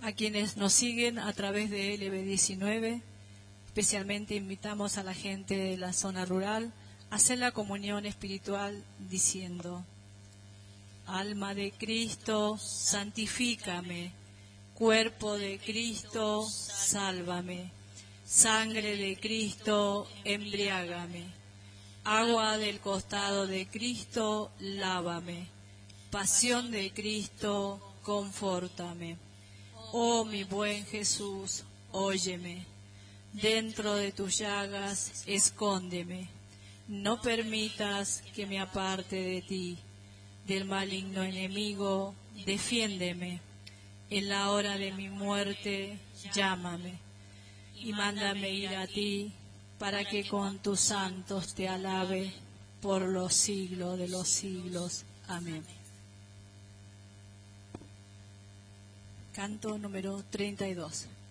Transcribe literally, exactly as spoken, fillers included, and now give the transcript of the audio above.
A quienes nos siguen a través de L B diecinueve, especialmente invitamos a la gente de la zona rural a hacer la comunión espiritual diciendo: alma de Cristo, santifícame; cuerpo de Cristo, sálvame; sangre de Cristo, embriágame; agua del costado de Cristo, lávame; pasión de Cristo, confórtame. Oh mi buen Jesús, óyeme; dentro de tus llagas, escóndeme; no permitas que me aparte de ti. Del maligno enemigo, defiéndeme; en la hora de mi muerte, llámame; y mándame ir a ti, para que con tus santos te alabe por los siglos de los siglos. Amén. Canto número treinta y dos.